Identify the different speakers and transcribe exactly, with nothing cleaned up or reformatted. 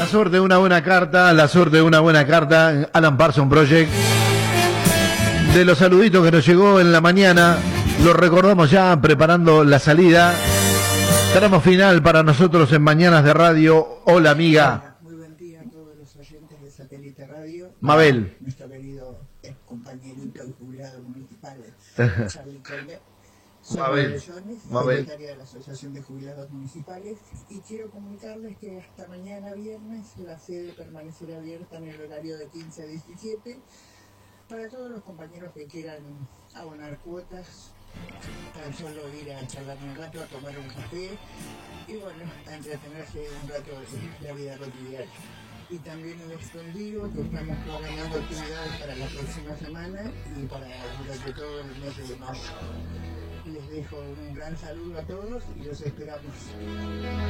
Speaker 1: La suerte de una buena carta, la suerte de una buena carta, Alan Parsons Project. De los saluditos que nos llegó en la mañana, lo recordamos ya preparando la salida. Tenemos final para nosotros en Mañanas de Radio. Hola, amiga.
Speaker 2: Muy buen día a todos los oyentes de Satélite Radio.
Speaker 1: Mabel.
Speaker 2: Nuestro querido ex compañerito y jubilado municipal, Charlie Colbert. Soy
Speaker 1: Mabel.
Speaker 2: Bellones,
Speaker 1: Mabel.
Speaker 2: secretaria de la Asociación de Jubilados Municipales, y quiero comunicarles que hasta mañana viernes la sede permanecerá abierta en el horario de quince a diecisiete para todos los compañeros que quieran abonar cuotas, tan solo ir a charlar un rato, a tomar un café y bueno, a entretenerse un rato de la vida cotidiana. Y también les digo que estamos programando actividades para la próxima semana y para durante todo el mes de marzo. Les dejo un gran saludo a todos y los esperamos.